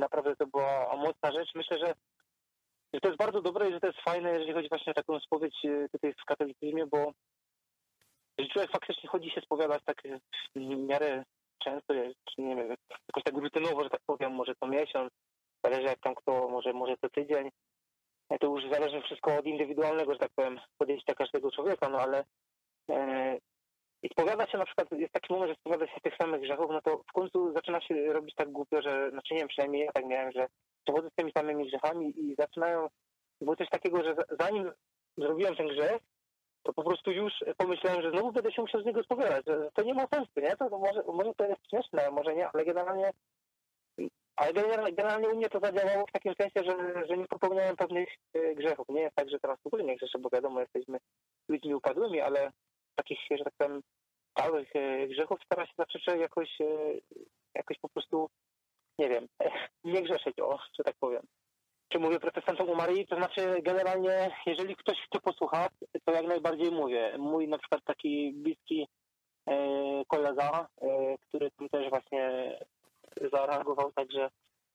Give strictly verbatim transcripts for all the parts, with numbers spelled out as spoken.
naprawdę to była mocna rzecz. Myślę, że, że to jest bardzo dobre i że to jest fajne, jeżeli chodzi właśnie o taką spowiedź tutaj w katolicyzmie, bo że człowiek faktycznie chodzi się spowiadać tak w miarę często, czy nie wiem, jakoś tak rutynowo, że tak powiem, może co miesiąc, zależy jak tam kto, może, może co tydzień. To już zależy wszystko od indywidualnego, że tak powiem, podejścia każdego człowieka, no ale e, i spowiada się na przykład, jest taki moment, że spowiada się tych samych grzechów, no to w końcu zaczyna się robić tak głupio, że, znaczy nie wiem, przynajmniej ja tak miałem, że przechodzę z tymi samymi grzechami i zaczynają, było coś takiego, że zanim zrobiłem ten grzech, to po prostu już pomyślałem, że znowu będę się musiał z niego spowiadać, że to nie ma sensu, nie? To, to może, może to jest śmieszne, może nie, ale generalnie ale generalnie, generalnie u mnie to zadziałało w takim sensie, że, że nie popełniałem pewnych y, grzechów. Nie jest tak, że teraz w ogóle nie grzeszę, bo wiadomo, jesteśmy ludźmi upadłymi, ale takich, że tak powiem, stałych y, grzechów stara się zawsze jakoś, y, jakoś po prostu, nie wiem, nie grzeszyć, o, że tak powiem. Czy mówię protestantom o Maryi? To znaczy generalnie, jeżeli ktoś chce posłuchać, to jak najbardziej mówię. Mój na przykład taki bliski y, kolega, y, który tam też właśnie zareagował, także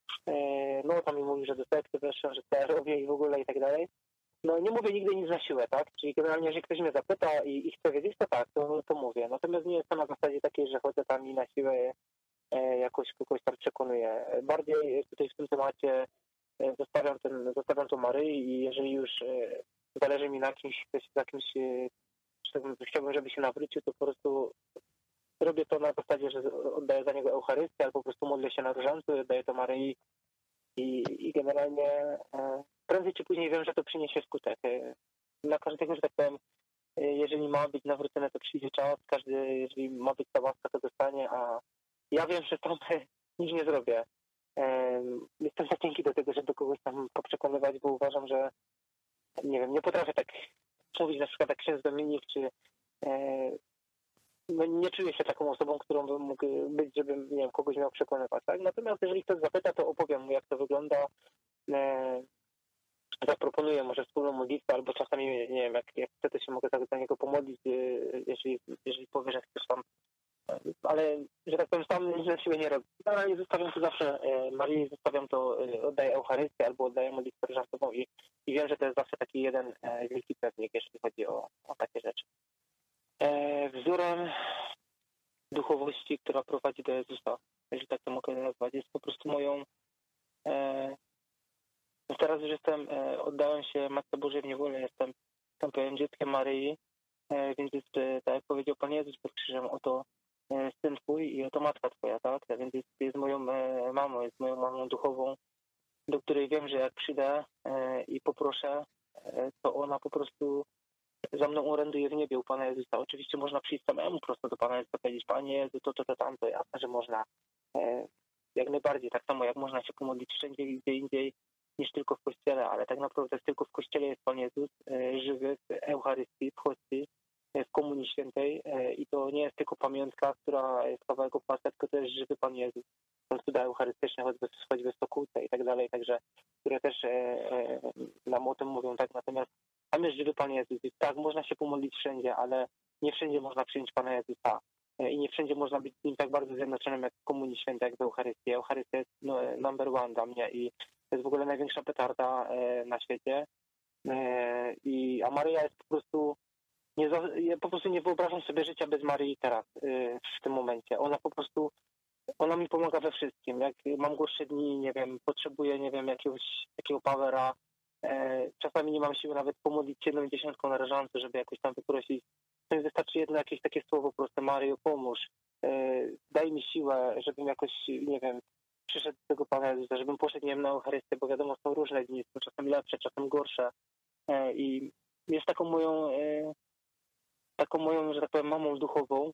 no tam mi mówił, że do sekty weszłem, że to robię i w ogóle i tak dalej. No nie mówię nigdy nic na siłę, tak? Czyli generalnie, jeżeli ktoś mnie zapyta i, i chce wiedzieć, to tak, to, to mówię. Natomiast nie jest to na zasadzie takiej, że chodzę tam i na siłę e, jakoś kogoś tam przekonuję. Bardziej tutaj w tym temacie e, zostawiam, ten, zostawiam to Maryi i jeżeli już e, zależy mi na kimś, na kimś e, chciałbym, żeby się nawrócił, to po prostu robię to na zasadzie, że oddaję za niego Eucharystię, albo po prostu modlę się na różańcu, oddaję to Maryi i, i generalnie e, prędzej czy później wiem, że to przyniesie skutek. E, dla każdego, że tak powiem, e, jeżeli ma być nawrócone, to przyjdzie czas, każdy, jeżeli ma być ta łaska, to dostanie, a ja wiem, że tam nic nie zrobię. E, jestem za cienki do tego, żeby kogoś tam poprzekonywać, bo uważam, że nie wiem, nie potrafię tak mówić na przykład jak ksiądz Dominik, czy e, no nie czuję się taką osobą, którą bym mógł być, żebym, nie wiem, kogoś miał przekonywać, tak? Natomiast jeżeli ktoś zapyta, to opowiem mu, jak to wygląda. E, zaproponuję może wspólną modlitwę, albo czasami, nie wiem, jak, jak chcę, to się mogę tak za niego pomodlić, e, jeżeli, jeżeli powie, że chcesz tam. Ale, że tak powiem, sam nic na siłę nie robię. Ale zostawiam to zawsze e, Marii, zostawiam to, e, oddaję Eucharystię albo oddaję modlitwę różańcową i, i wiem, że to jest zawsze taki jeden e, wielki pewnik, jeśli chodzi o, o takie rzeczy. E, wzorem duchowości, która prowadzi do Jezusa, jeżeli tak to mogę nazwać, jest po prostu moją e, no teraz już jestem, e, oddałem się Matce Bożej w niewolę, jestem, tam powiem, dzieckiem Maryi, e, więc jest, e, tak jak powiedział Pan Jezus pod krzyżem, oto e, syn Twój i oto matka Twoja, tak? Więc jest, jest moją e, mamą, jest moją mamą duchową, do której wiem, że jak przyjdę e, i poproszę, e, to ona po prostu za mną oręduje w niebie u Pana Jezusa. Oczywiście można przyjść samemu prosto do Pana Jezusa, powiedzieć, Panie Jezu, to, to, to, tamto. Jasne, że można. E, jak najbardziej. Tak samo jak można się pomodlić wszędzie, gdzie indziej, niż tylko w Kościele, ale tak naprawdę tylko w Kościele jest Pan Jezus, e, żywy w Eucharystii, w hostii, e, w Komunii Świętej e, i to nie jest tylko pamiątka, która jest kawałek opłata, tylko to jest żywy Pan Jezus. Są cuda eucharystyczne, choćby, choćby w Sokółce i tak dalej, także, które też e, e, nam o tym mówią, tak, natomiast tam jest żywy Pan Jezus. I tak, można się pomodlić wszędzie, ale nie wszędzie można przyjąć Pana Jezusa. I nie wszędzie można być z Nim tak bardzo zjednoczonym jak w Komunii Świętej, jak w Eucharystii. Eucharystia jest no, number one dla mnie i to jest w ogóle największa petarda e, na świecie. E, i, a Maryja jest po prostu... Nie, ja po prostu nie wyobrażam sobie życia bez Maryi teraz, e, w tym momencie. Ona po prostu... Ona mi pomaga we wszystkim. Jak mam gorsze dni, nie wiem, potrzebuję, nie wiem, jakiegoś takiego powera, czasami nie mam siły nawet pomodlić się jedną dziesiątką na rażąco, żeby jakoś tam wyprosić. To mi wystarczy jedno jakieś takie słowo proste: Maryjo, pomóż, daj mi siłę, żebym jakoś, nie wiem, przyszedł do tego Pana Jezusa, żebym poszedł, nie wiem, na Eucharystię, bo wiadomo, są różne dni, są czasami lepsze, czasem gorsze. I jest taką moją, taką moją, że tak powiem, mamą duchową,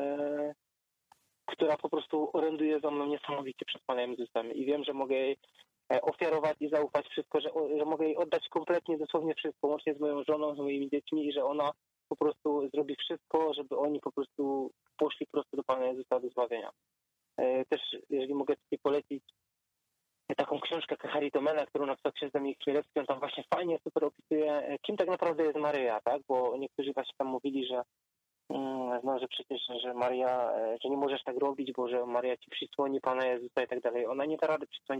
która po prostu oręduje za mną niesamowicie przed Panem Jezusem i wiem, że mogę jej ofiarować i zaufać wszystko, że, że mogę jej oddać kompletnie, dosłownie wszystko, łącznie z moją żoną, z moimi dziećmi i że ona po prostu zrobi wszystko, żeby oni po prostu poszli prosto do Pana Jezusa do zbawienia. Też, jeżeli mogę tutaj polecić taką książkę Charitomena, którą napisał ksiądz Dominik Chmielewski, on tam właśnie fajnie, super opisuje, kim tak naprawdę jest Maryja, tak? Bo niektórzy właśnie tam mówili, że no, że przecież, że Maria, że nie możesz tak robić, bo że Maria ci przysłoni Pana Jezusa i tak dalej. Ona nie da rady przysłonić